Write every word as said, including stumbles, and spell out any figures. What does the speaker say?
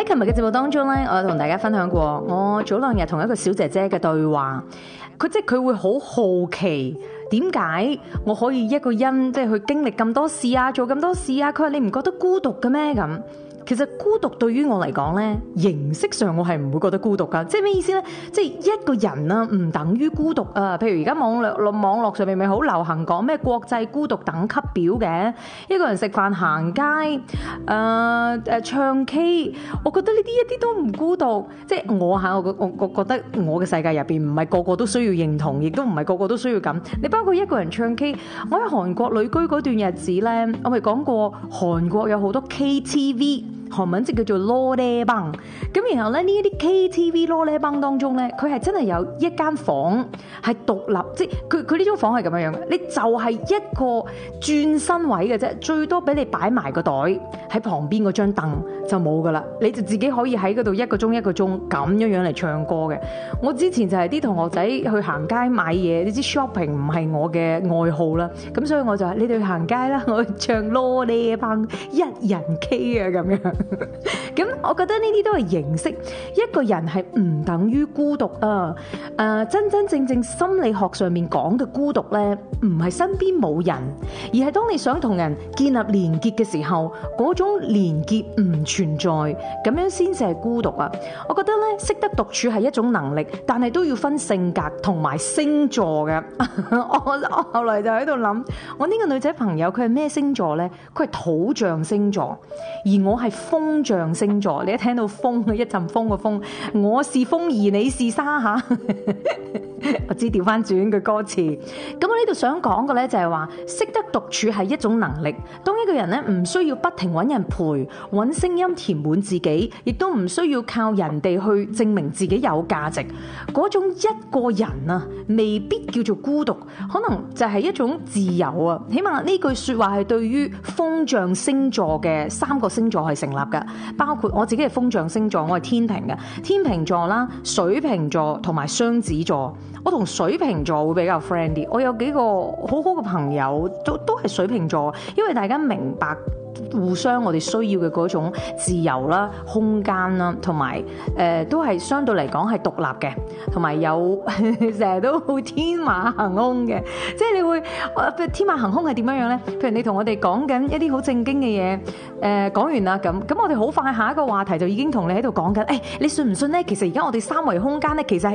喺琴日嘅節目當中咧，我有同大家分享過，我早兩日同一個小姐姐嘅對話，佢即係佢會好好奇點解我可以一個人即係去經歷咁多事啊，做咁多事啊。佢話你唔覺得孤獨嘅咩咁？其實孤獨對於我嚟講咧，形式上我係唔會覺得孤獨噶，即係咩意思咧？即係一個人啊，唔等於孤獨啊。譬如而家網絡網絡上面咪好流行講咩國際孤獨等級表嘅，一個人食飯行街，誒、呃、誒唱 K， 我覺得呢啲一啲都唔孤獨。即係我嚇我我我覺得我嘅世界入邊唔係個個都需要認同，亦都唔係個個都需要咁。你包括一個人唱 K， 我喺韓國旅居嗰段日子咧，我咪講過韓國有好多 K T V。韓文即叫做羅咧邦，咁然後咧呢一啲 K T V 羅咧邦當中咧，佢係真係有一間房係獨立，即係佢佢呢種房係咁樣樣嘅，你就係一個轉身位嘅啫，最多俾你擺埋個袋喺旁邊嗰張凳就冇噶啦，你就自己可以喺嗰度一個鐘一個鐘咁樣樣嚟唱歌嘅。我之前就係啲同學仔去行街買嘢，你知 shopping 唔係我嘅愛好啦，咁所以我就話你哋去行街啦，我去唱羅咧邦一人 K 啊咁樣。咁我覺得呢啲都係形式，一個人係唔等於孤獨啊！誒、呃，真真正正心理學上面講嘅孤獨呢，唔係身邊冇人，而係當你想同人建立連結嘅時候，嗰種連結唔存在，咁樣先至係孤獨啊！我覺得呢，識得獨處係一種能力，但係都要分性格同埋星座嘅。我我後來就喺度諗，我呢個女仔朋友佢係咩星座呢？佢係土象星座，而我係風象星座。你一聽到風，一陣風嘅風，我是風兒你是沙吓。我知調翻轉句歌詞。咁我呢度想講嘅咧就係話，識得獨處係一種能力。當一個人咧唔需要不停揾人陪，揾聲音填滿自己，亦都唔需要靠人哋去證明自己有價值。嗰種一個人啊，未必叫做孤獨，可能就係一種自由啊。起碼呢句說話係對於風象星座嘅三個星座係成立嘅，包括我自己係風象星座，我係天秤嘅，天秤座啦、水瓶座同埋雙子座。我同水瓶座會比較 friend 啲，我有幾個好好嘅朋友都都係水瓶座，因為大家明白互相我哋需要嘅嗰種自由啦、空間啦，同埋誒都係相對嚟講係獨立嘅，同埋有成日都會天馬行空嘅，即係你會天馬行空係點樣樣咧？譬如你同我哋講緊一啲好正經嘅嘢，誒、呃、講完啦咁，咁我哋好快下一個話題就已經同你喺度講緊，誒、哎、你信唔信咧？其實而家我哋三維空間咧，其實係